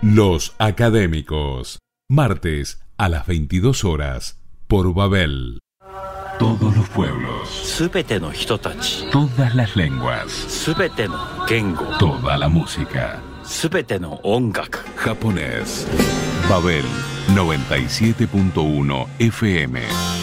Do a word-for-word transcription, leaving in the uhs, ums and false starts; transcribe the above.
Los Académicos, martes a las veintidós horas por Babel. Todos los pueblos, todas las lenguas, toda la música, japonés. Babel noventa y siete punto uno F M.